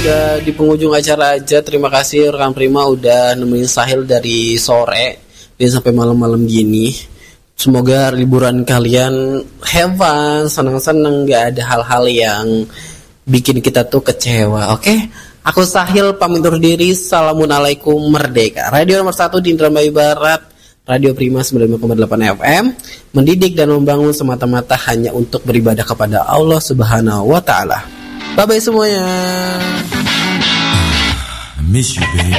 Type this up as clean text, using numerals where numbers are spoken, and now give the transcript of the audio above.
udah di penghujung acara aja. Terima kasih rekan Prima udah nemenin Sahil dari sore dan sampai malam-malam gini. Semoga liburan kalian have fun, senang-senang, gak ada hal-hal yang bikin kita tuh kecewa. Oke? Aku Sahil pamit undur diri. Assalamualaikum, merdeka. Radio nomor 1 di Indramayu Barat, Radio Prima 95,8 FM, mendidik dan membangun semata-mata hanya untuk beribadah kepada Allah Subhanahu wa taala. Bye bye semuanya. I miss you, baby.